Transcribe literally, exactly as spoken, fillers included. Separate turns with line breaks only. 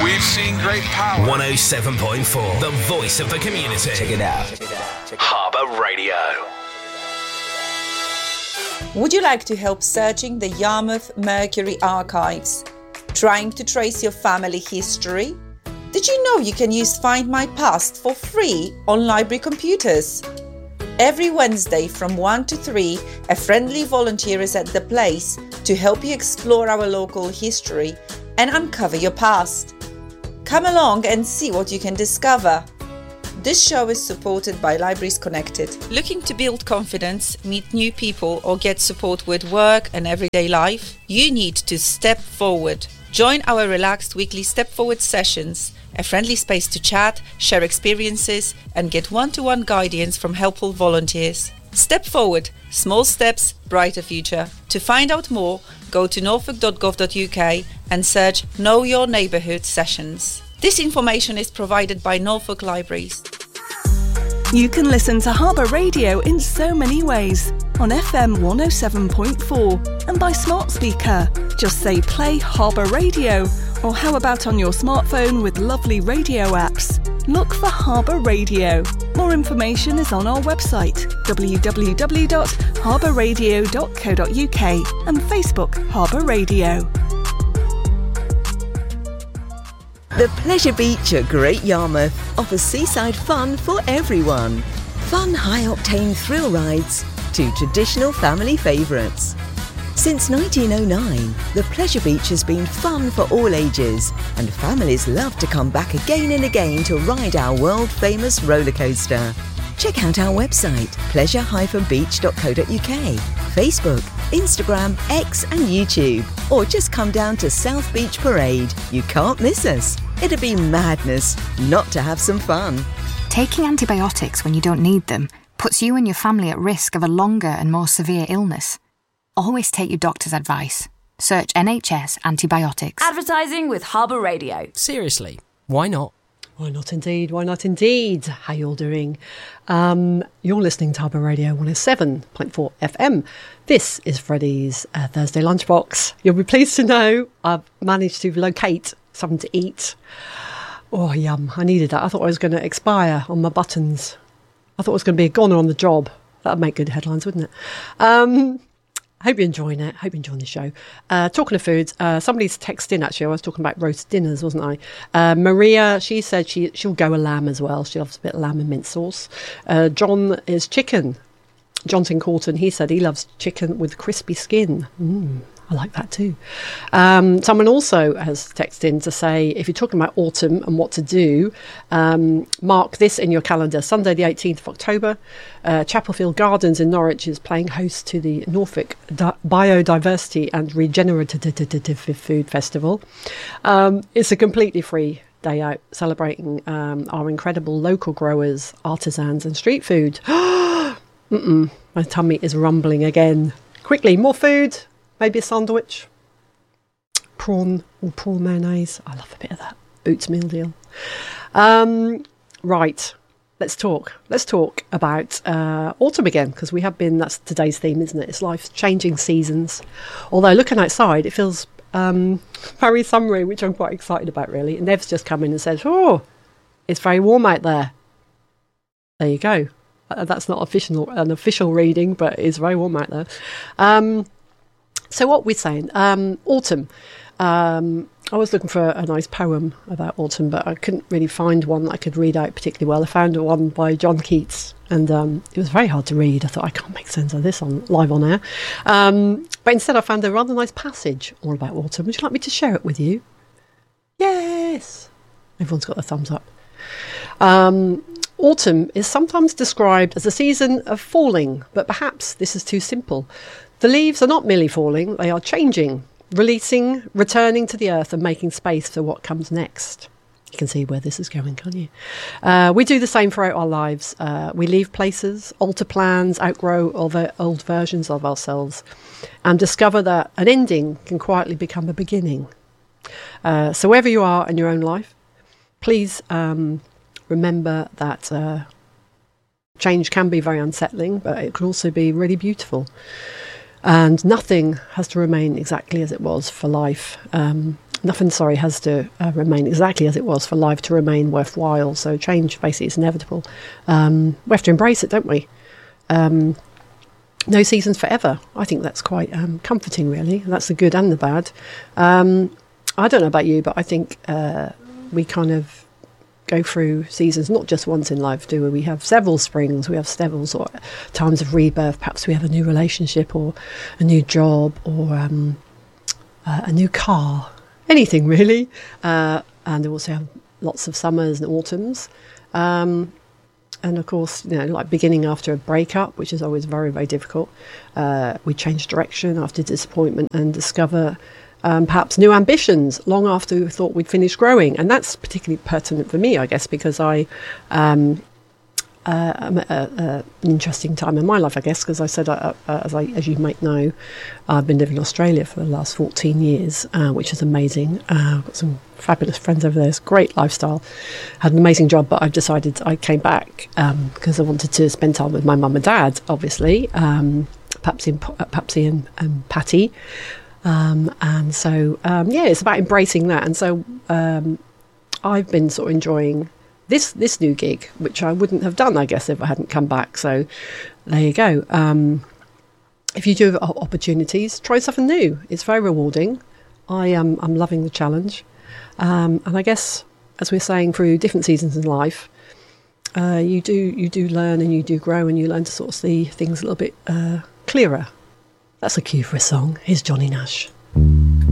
We've seen great power.
one oh seven point four, the voice of the community.
Check it out. Check it out. Check it out.
Harbour Radio.
Would you like to help searching the Yarmouth Mercury archives? Trying to trace your family history? Did you know you can use Find My Past for free on library computers? Every Wednesday from one to three, a friendly volunteer is at the place to help you explore our local history and uncover your past. Come along and see what you can discover. This show is supported by Libraries Connected. Looking to build confidence, meet new people or get support with work and everyday life? You need to step forward. Join our relaxed weekly Step Forward sessions, a friendly space to chat, share experiences and get one-to-one guidance from helpful volunteers. Step Forward, small steps, brighter future. To find out more, go to norfolk dot gov dot u k and search Know Your Neighbourhood sessions. This information is provided by Norfolk Libraries.
You can listen to Harbour Radio in so many ways. On F M one oh seven point four and by smart speaker. Just say play Harbour Radio. Or how about on your smartphone with lovely radio apps? Look for Harbour Radio. More information is on our website w w w dot harbour radio dot co dot u k and Facebook Harbour Radio.
The Pleasure Beach at Great Yarmouth offers seaside fun for everyone. Fun high-octane thrill rides to traditional family favourites. Since nineteen oh nine, the Pleasure Beach has been fun for all ages and families love to come back again and again to ride our world-famous roller coaster. Check out our website, pleasure dash beach dot co dot u k, Facebook, Instagram, X and YouTube. Or just come down to South Beach Parade. You can't miss us. It'd be madness not to have some fun.
Taking antibiotics when you don't need them puts you and your family at risk of a longer and more severe illness. Always take your doctor's advice. Search N H S antibiotics.
Advertising with Harbour Radio.
Seriously, why not?
Why not indeed? Why not indeed? How you all doing? Um, you're listening to Harbour Radio one oh seven point four F M. This is Freddie's uh, Thursday Lunchbox. You'll be pleased to know I've managed to locate something to eat. Oh, yum. I needed that. I thought I was going to expire on my buttons. I thought I was going to be a goner on the job. That would make good headlines, wouldn't it? Um... Hope you're enjoying it. Hope you're enjoying the show. Uh, talking of foods, uh, somebody's texted in, actually. I was talking about roast dinners, wasn't I? Uh, Maria, she said she, she'll go a lamb as well. She loves a bit of lamb and mint sauce. Uh, John is chicken. Johnson Corton, he said he loves chicken with crispy skin. Mm, I like that too. Um, someone also has texted in to say, if you're talking about autumn and what to do, um, mark this in your calendar. Sunday the eighteenth of October, uh, Chapelfield Gardens in Norwich is playing host to the Norfolk Di- Biodiversity and Regenerative Food Festival. Um, it's a completely free day out celebrating um, our incredible local growers, artisans and street food. Mm-mm, my tummy is rumbling again. Quickly, more food. Maybe a sandwich, prawn or prawn mayonnaise. I love a bit of that. Boots meal deal. Um, right, let's talk. Let's talk about uh, autumn again, because we have been, that's today's theme, isn't it? It's life's changing seasons. Although looking outside, it feels um, very summery, which I'm quite excited about, really. And Nev's just come in and said, oh, it's very warm out there. There you go. Uh, that's not official, an official reading, but it's very warm out there. Um, So what we're saying, um, autumn. Um, I was looking for a nice poem about autumn, but I couldn't really find one that I could read out particularly well. I found one by John Keats, and um, it was very hard to read. I thought, I can't make sense of this on live on air. Um, but instead I found a rather nice passage all about autumn. Would you like me to share it with you? Yes. Everyone's got their thumbs up. Um, autumn is sometimes described as a season of falling, but perhaps this is too simple. The leaves are not merely falling, they are changing, releasing, returning to the earth and making space for what comes next. You can see where this is going, can't you? Uh, we do the same throughout our lives. Uh, we leave places, alter plans, outgrow other old versions of ourselves, and discover that an ending can quietly become a beginning. Uh, so wherever you are in your own life, please um, remember that uh, change can be very unsettling, but it can also be really beautiful. And nothing has to remain exactly as it was for life. Um, nothing, sorry, has to uh, remain exactly as it was for life to remain worthwhile. So change basically is inevitable. Um, we have to embrace it, don't we? Um, no seasons forever. I think that's quite um, comforting, really. That's the good and the bad. Um, I don't know about you, but I think uh, we kind of go through seasons, not just once in life, do we? We have several springs, we have several sort of times of rebirth. Perhaps we have a new relationship or a new job or um, uh, a new car, anything really. Uh, and we also have lots of summers and autumns. Um, and of course, you know, like beginning after a breakup, which is always very, very difficult. Uh, we change direction after disappointment and discover Um, perhaps new ambitions long after we thought we'd finished growing. And that's particularly pertinent for me, I guess, because I um, uh, I'm at a, a, an interesting time in my life, I guess, because I said, uh, uh, as, I, as you might know, I've been living in Australia for the last fourteen years, uh, which is amazing. Uh, I've got some fabulous friends over there. It's a great lifestyle. Had an amazing job, but I've decided I came back um, because I wanted to spend time with my mum and dad, obviously, um, Papsy and, Papsy and, and Patty. Um, and so, um, yeah, it's about embracing that. And so um, I've been sort of enjoying this this new gig, which I wouldn't have done, I guess, if I hadn't come back. So there you go. Um, if you do have opportunities, try something new. It's very rewarding. I am um, I'm loving the challenge. Um, and I guess, as we're saying, through different seasons in life, uh, you do you do learn and you do grow and you learn to sort of see things a little bit uh, clearer. That's a cue for a song. Here's Johnny Nash.